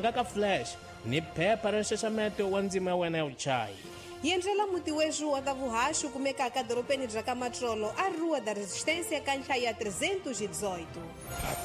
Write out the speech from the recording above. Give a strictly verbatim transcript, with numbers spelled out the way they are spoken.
nga ka flash ni phepha ra nxaxameto wa ndzima ya wena ya vuchayi. Yendlela muti weju wa ka vuhaxu kumekaka doropeni bya ka Matlolo a Rua da Resistência ka nhlayo ya trezentos e dezoito.